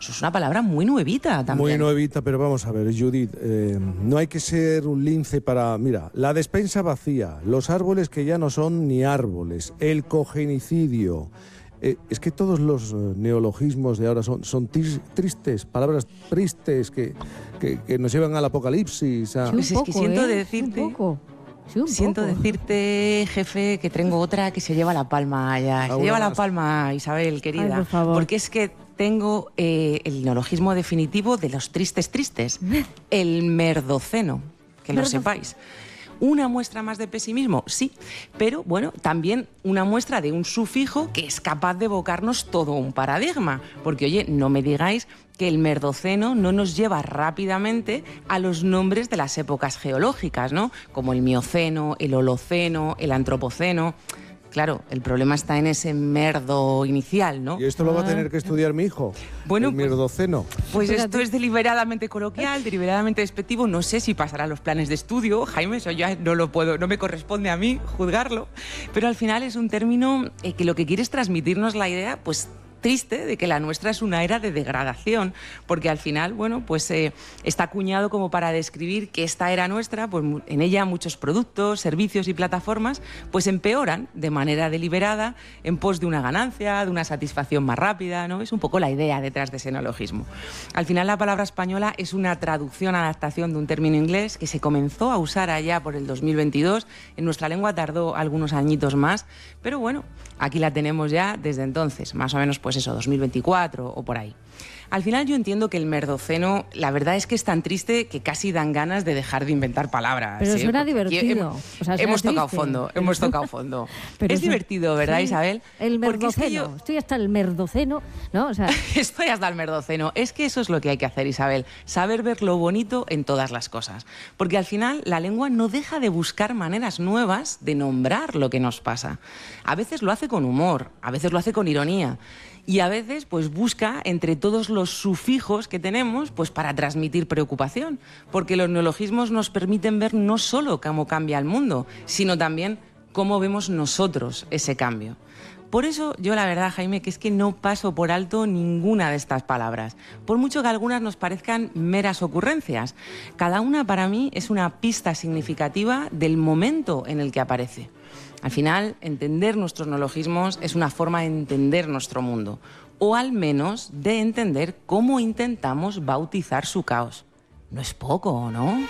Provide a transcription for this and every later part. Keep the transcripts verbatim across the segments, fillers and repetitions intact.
eso es una palabra muy nuevita también. Muy nuevita, pero vamos a ver, Judith, eh, no hay que ser un lince para... Mira, la despensa vacía, los árboles que ya no son ni árboles, el cogenicidio... Eh, es que todos los eh, neologismos de ahora son, son tis, tristes, palabras tristes que, que, que nos llevan al apocalipsis. A... Sí, pues poco, es que siento ¿eh? decirte... Un poco. Sí, un siento poco. decirte, jefe, que tengo otra que se lleva la palma ya. Se lleva la palma, Isabel, querida. Ay, por favor. Porque es que tengo eh, el neologismo definitivo de los tristes tristes. El merdoceno, que lo Merdo- sepáis. ¿Una muestra más de pesimismo? Sí, pero bueno, también una muestra de un sufijo que es capaz de evocarnos todo un paradigma. Porque, oye, no me digáis que el merdoceno no nos lleva rápidamente a los nombres de las épocas geológicas, ¿no? Como el mioceno, el holoceno, el antropoceno. Claro, el problema está en ese merdo inicial, ¿no? Y esto lo va a tener que estudiar mi hijo, Bueno, el mierdoceno. Pues Fíjate. esto es deliberadamente coloquial, deliberadamente despectivo. No sé si pasará a los planes de estudio, Jaime, eso ya no lo puedo, no me corresponde a mí juzgarlo. Pero al final es un término eh, que lo que quiere es transmitirnos la idea, pues, triste de que la nuestra es una era de degradación, porque al final, bueno, pues eh, está acuñado como para describir que esta era nuestra, pues en ella muchos productos, servicios y plataformas, pues empeoran de manera deliberada en pos de una ganancia, de una satisfacción más rápida, ¿no? Es un poco la idea detrás de ese neologismo. Al final la palabra española es una traducción, adaptación de un término inglés que se comenzó a usar allá por el dos mil veintidós, en nuestra lengua tardó algunos añitos más, pero bueno, aquí la tenemos ya desde entonces, más o menos pues eso, dos mil veinticuatro o por ahí. Al final yo entiendo que el merdoceno, la verdad es que es tan triste que casi dan ganas de dejar de inventar palabras. Pero ¿eh? suena Porque divertido. hem- O sea, suena hemos tocado triste. fondo, hemos tocado fondo. Pero es eso- divertido, ¿verdad, sí, Isabel? El Porque es merdoceno. que yo- Estoy hasta el merdoceno, ¿no? O sea, Estoy hasta el merdoceno. Es que eso es lo que hay que hacer, Isabel. Saber ver lo bonito en todas las cosas. Porque al final la lengua no deja de buscar maneras nuevas de nombrar lo que nos pasa. A veces lo hace con humor, a veces lo hace con ironía. Y a veces pues busca entre todos los sufijos que tenemos pues para transmitir preocupación. Porque los neologismos nos permiten ver no solo cómo cambia el mundo, sino también cómo vemos nosotros ese cambio. Por eso yo la verdad, Jaime, que es que no paso por alto ninguna de estas palabras, por mucho que algunas nos parezcan meras ocurrencias. Cada una para mí es una pista significativa del momento en el que aparece. Al final, entender nuestros neologismos es una forma de entender nuestro mundo, o al menos de entender cómo intentamos bautizar su caos. No es poco, ¿no?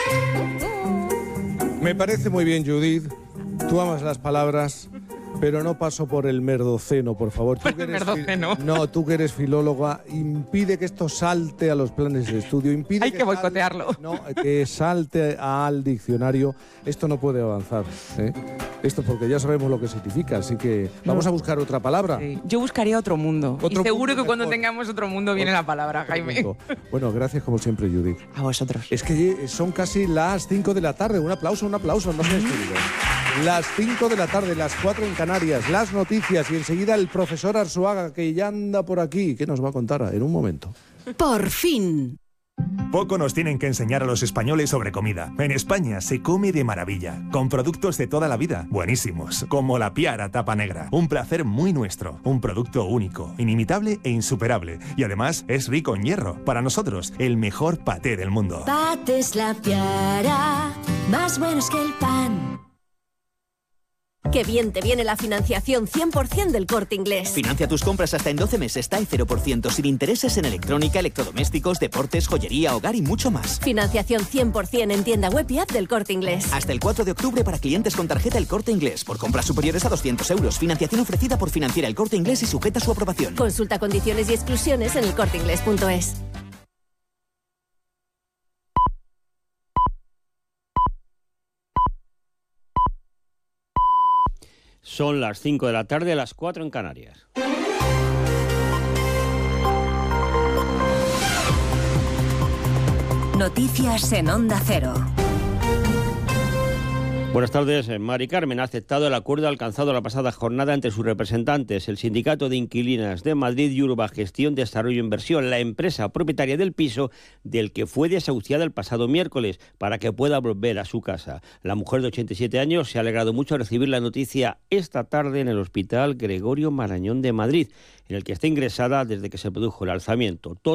Me parece muy bien, Judith. Tú amas las palabras, pero no paso por el merdoceno, por favor. Tú Por que el eres merdoceno. fil- No, tú que eres filóloga, impide que esto salte a los planes de estudio. Impide Hay que sal- boicotearlo. No, que salte al diccionario. Esto no puede avanzar, ¿eh? Esto porque ya sabemos lo que significa, así que vamos a buscar otra palabra. Sí. Yo buscaría otro mundo. Otro y seguro mundo que cuando mejor. tengamos otro mundo viene la palabra, Otro Jaime. punto. Bueno, gracias como siempre, Judith. A vosotros. Es que son casi las cinco de la tarde. Un aplauso, un aplauso. No se despedido. Las cinco de la tarde, las cuatro en Canarias, las noticias y enseguida el profesor Arzuaga, que ya anda por aquí. ¿Qué nos va a contar en un momento? Por fin. Poco nos tienen que enseñar a los españoles sobre comida. En España se come de maravilla, con productos de toda la vida, buenísimos, como la Piara tapa negra. Un placer muy nuestro, un producto único, inimitable e insuperable. Y además es rico en hierro. Para nosotros, el mejor paté del mundo. Pates La Piara, más buenos que el pan. Qué bien te viene la financiación cien por ciento del Corte Inglés. Financia tus compras hasta en doce meses, T A E cero por ciento, sin intereses en electrónica, electrodomésticos, deportes, joyería, hogar y mucho más. Financiación cien por ciento en tienda web y app del Corte Inglés. Hasta el cuatro de octubre para clientes con tarjeta El Corte Inglés. Por compras superiores a doscientos euros. Financiación ofrecida por Financiera El Corte Inglés y sujeta a su aprobación. Consulta condiciones y exclusiones en el corte inglés punto es. Son las cinco de la tarde, las cuatro en Canarias. Noticias en Onda Cero. Buenas tardes. Mari Carmen ha aceptado el acuerdo alcanzado la pasada jornada entre sus representantes, el Sindicato de Inquilinas de Madrid y Urba Gestión, Desarrollo e Inversión, la empresa propietaria del piso del que fue desahuciada el pasado miércoles, para que pueda volver a su casa. La mujer de ochenta y siete años se ha alegrado mucho al recibir la noticia esta tarde en el Hospital Gregorio Marañón de Madrid, en el que está ingresada desde que se produjo el alzamiento.